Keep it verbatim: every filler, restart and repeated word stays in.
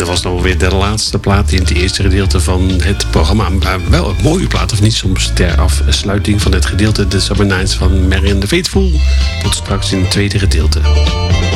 was dan weer de laatste plaat in het eerste gedeelte van het programma. Maar wel een mooie plaat, of niet, soms ter afsluiting van het gedeelte The Summer Nights van Marianne Faithfull. Tot straks in het tweede gedeelte.